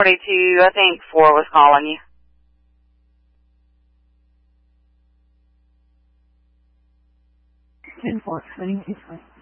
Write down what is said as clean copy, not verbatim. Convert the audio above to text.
1042, I think 4 was calling you. 10-4, explaining this way.